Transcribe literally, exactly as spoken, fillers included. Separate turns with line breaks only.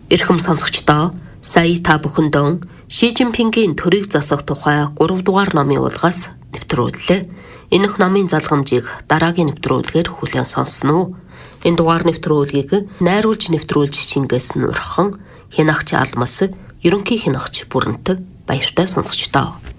Эрхэм сонсогчдоо, сая та бүхэндөө Ши Жинпингийн төрийг засах тухай гурав дугаар номын урлагаас нэвтрүүллээ. Энэ номын залгамжийг дараагийн нэвтрүүлгээр хүлээн сонсно уу? Энэ дугаар нэвтрүүлгийг найруулж нэвтрүүлж шингээс нурхан Хянагч Алмас, ерөнхий хянагч Бүрэнт баяртай сонсогчдоо.